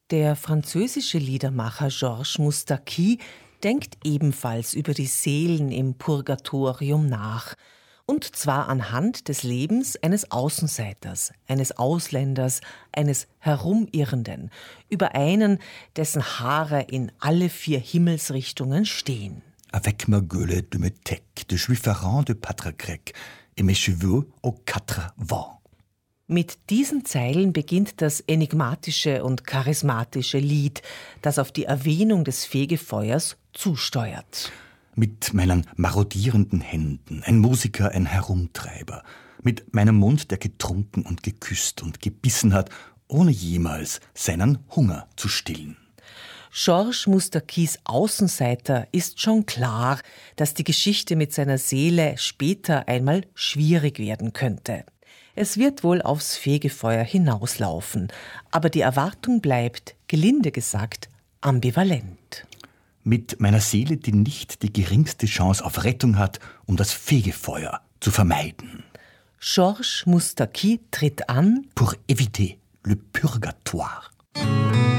Der französische Liedermacher Georges Moustaki denkt ebenfalls über die Seelen im Purgatorium nach. Und zwar anhand des Lebens eines Außenseiters, eines Ausländers, eines Herumirrenden, über einen, dessen Haare in alle 4 Himmelsrichtungen stehen. Avec ma gueule de métèque, de juif errant de pâtre grec, et mes cheveux aux 4 vents. Mit diesen Zeilen beginnt das enigmatische und charismatische Lied, das auf die Erwähnung des Fegefeuers zusteuert. Mit meinen marodierenden Händen, ein Musiker, ein Herumtreiber. Mit meinem Mund, der getrunken und geküsst und gebissen hat, ohne jemals seinen Hunger zu stillen. Georges Moustakis Außenseiter ist schon klar, dass die Geschichte mit seiner Seele später einmal schwierig werden könnte. Es wird wohl aufs Fegefeuer hinauslaufen, aber die Erwartung bleibt, gelinde gesagt, ambivalent. Mit meiner Seele, die nicht die geringste Chance auf Rettung hat, um das Fegefeuer zu vermeiden. Georges Moustaki tritt an Pour éviter le purgatoire.